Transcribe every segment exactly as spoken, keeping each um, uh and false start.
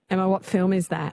Emma, what film is that?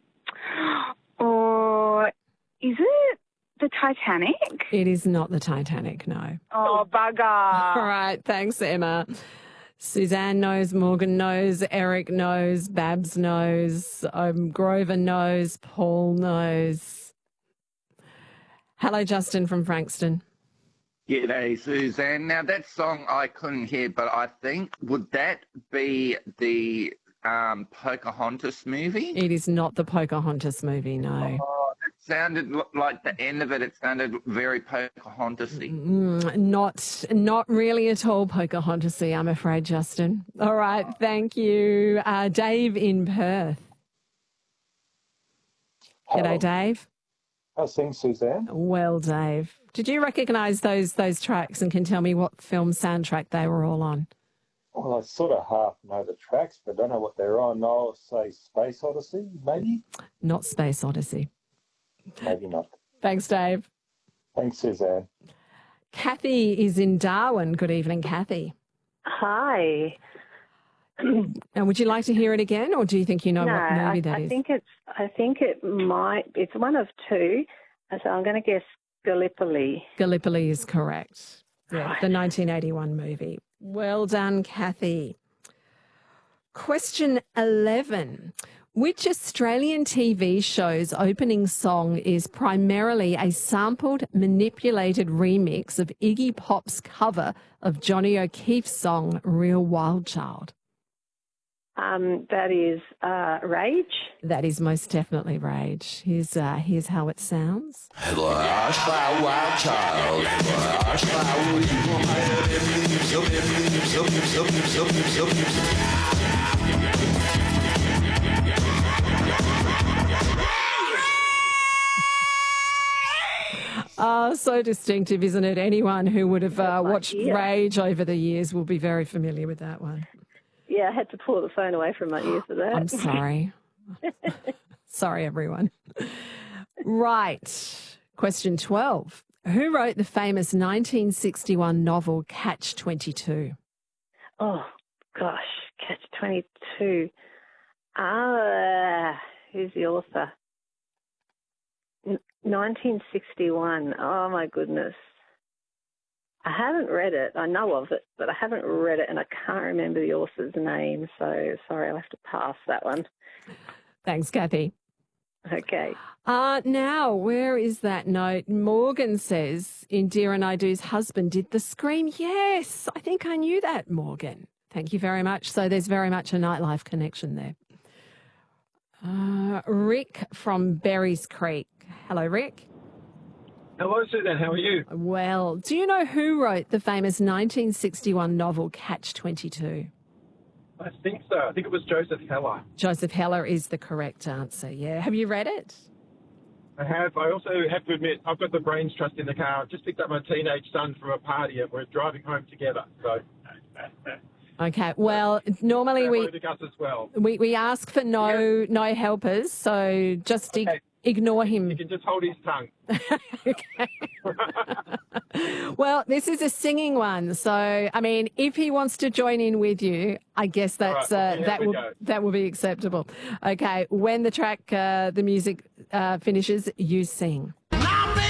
Or is it the Titanic? It is not the Titanic, no. Oh, bugger. All right, thanks, Emma. Suzanne knows, Morgan knows, Eric knows, Babs knows, um, Grover knows, Paul knows. Hello, Justin from Frankston. G'day, Suzanne. Now, that song I couldn't hear, but I think, would that be the um, Pocahontas movie? It is not the Pocahontas movie, no. Oh, it sounded like the end of it, it sounded very Pocahontas-y. Mm, not, not really at all Pocahontas-y, I'm afraid, Justin. All right, thank you. Uh, Dave in Perth. G'day, Dave. How's things, Suzanne? Well, Dave, did you recognise those those tracks and can tell me what film soundtrack they were all on? Well, I sort of half know the tracks, but don't know what they're on. I'll say Space Odyssey, maybe? Not Space Odyssey. Maybe not. Thanks, Dave. Thanks, Suzanne. Kathy is in Darwin. Good evening, Kathy. Hi. And would you like to hear it again, or do you think you know no, what movie I, that I is? think it's. I think it might. It's one of two. So I'm going to guess Gallipoli. Gallipoli is correct. Yeah, Right. the nineteen eighty-one movie. Well done, Kathy. Question eleven. Which Australian T V show's opening song is primarily a sampled, manipulated remix of Iggy Pop's cover of Johnny O'Keefe's song Real Wild Child? Um, that is uh, Rage. That is most definitely Rage. Here's, uh, here's how it sounds. Wild child. Uh, so distinctive, isn't it? Anyone who would have uh, watched yeah. Rage over the years will be very familiar with that one. Yeah, I had to pull the phone away from my ears for that. I'm sorry. Sorry, everyone. Right. Question twelve. Who wrote the famous nineteen sixty-one novel Catch twenty-two? Oh, gosh, Catch twenty-two. Ah, who's the author? N- nineteen sixty-one. Oh, my goodness. I haven't read it. I know of it, but I haven't read it, and I can't remember the author's name. So, sorry, I'll have to pass that one. Thanks, Kathy. Okay. Uh, now, where is that note? Morgan says, Indira Naidu's husband did the scream. Yes, I think I knew that, Morgan. Thank you very much. So there's very much a nightlife connection there. Uh, Rick from Berries Creek. Hello, Rick. Hello, Suzanne. How are you? Well, do you know who wrote the famous nineteen sixty-one novel Catch twenty-two? I think so. I think it was Joseph Heller. Joseph Heller is the correct answer, yeah. Have you read it? I have. I also have to admit, I've got the brains trust in the car. I've just picked up my teenage son from a party and we're driving home together. So, Okay, well, normally we, us as well. we we ask for no no helpers, so just ig- Okay. ignore him. You can just hold his tongue. Well, this is a singing one, so I mean, if he wants to join in with you, I guess that's All right, uh, here that we will go. that will be acceptable. Okay, when the track, uh, the music uh, finishes, you sing.